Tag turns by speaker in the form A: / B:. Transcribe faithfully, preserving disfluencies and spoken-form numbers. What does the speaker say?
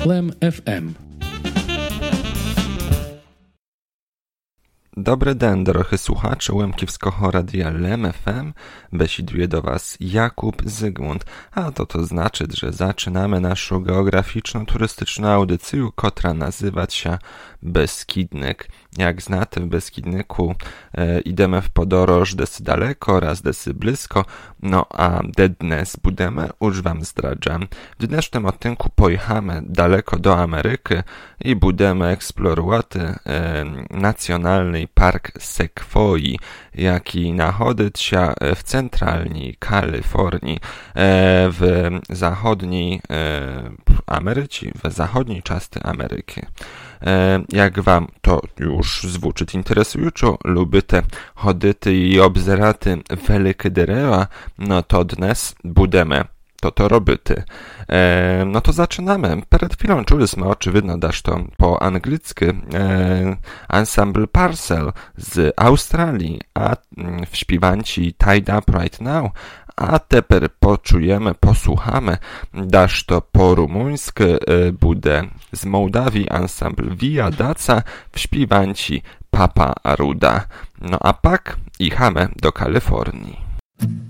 A: Lem F M.
B: Dobry den, drohy słuchacze Łemkiewskiego Radia Lem F M. Besiduje do Was Jakub Zygmunt, a to to znaczy, że zaczynamy naszą geograficzno-turystyczną audycję, która nazywać się Beskidnyk. Jak znacie, w Beskidnyku e, idemy w podoroż desy daleko oraz desy blisko, no a de dnes budemy, już Wam zdradzam. W dnesznym odcinku pojechamy daleko do Ameryki i budemy eksplorować e, Nacjonalny Park Sekwoi, jaki nachodzi się w centralnej Kalifornii, e, w zachodniej e, Ameryce, w zachodniej części Ameryki. Jak Wam to już zwuczyć interesująco, lubicie chodyty i obzeraty wielkie drzewa, no to dnes budemy to to robyty. E, no to zaczynamy. Przed chwilą czuliśmy oczywiście, dasz to po angielsku, e, Ensemble Parcel z Australii, a w śpiewanci Tied Up Right Now. A teraz poczujemy, posłuchamy, dasz to po rumuńsku, e, bude z Mołdawii ensemble Via Daca w śpiewanci Papa Aruda. No a pak jechamy do Kalifornii.